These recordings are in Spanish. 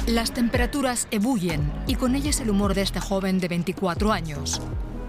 Las temperaturas ebullen y con ellas el humor de este joven de 24 años.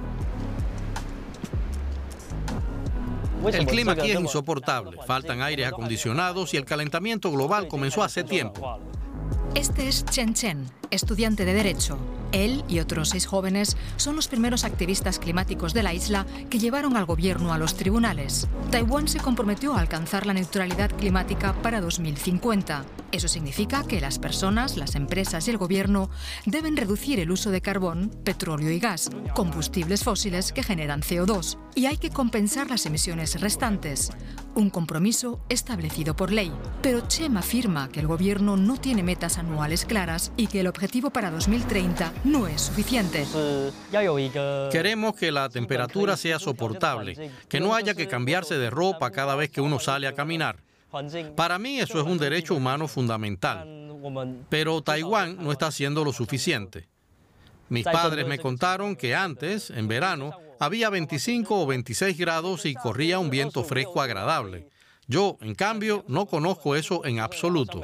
El clima aquí es insoportable, faltan aires acondicionados y el calentamiento global comenzó hace tiempo. Este es Chen Chen, estudiante de Derecho. Él y otros 6 jóvenes son los primeros activistas climáticos de la isla que llevaron al gobierno a los tribunales. Taiwán se comprometió a alcanzar la neutralidad climática para 2050. Eso significa que las personas, las empresas y el gobierno deben reducir el uso de carbón, petróleo y gas, combustibles fósiles que generan CO2. Y hay que compensar las emisiones restantes, un compromiso establecido por ley. Pero Chen afirma que el gobierno no tiene metas anuales claras y que el objetivo para 2030 no es suficiente. Queremos que la temperatura sea soportable, que no haya que cambiarse de ropa cada vez que uno sale a caminar. Para mí eso es un derecho humano fundamental, pero Taiwán no está haciendo lo suficiente. Mis padres me contaron que antes, en verano, había 25 o 26 grados y corría un viento fresco agradable. Yo, en cambio, no conozco eso en absoluto.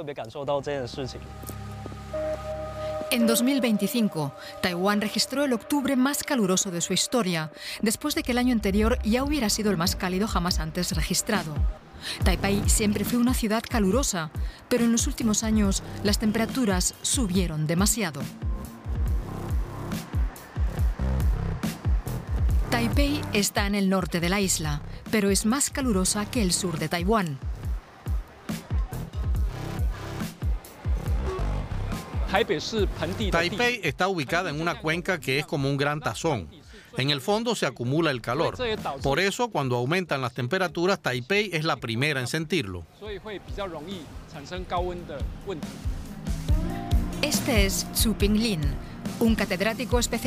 En 2025, Taiwán registró el octubre más caluroso de su historia, después de que el año anterior ya hubiera sido el más cálido jamás antes registrado. Taipei siempre fue una ciudad calurosa, pero en los últimos años las temperaturas subieron demasiado. Taipei está en el norte de la isla, pero es más calurosa que el sur de Taiwán. Taipei está ubicada en una cuenca que es como un gran tazón. En el fondo se acumula el calor. Por eso, cuando aumentan las temperaturas, Taipei es la primera en sentirlo. Este es Zhu Pinglin, un catedrático especializado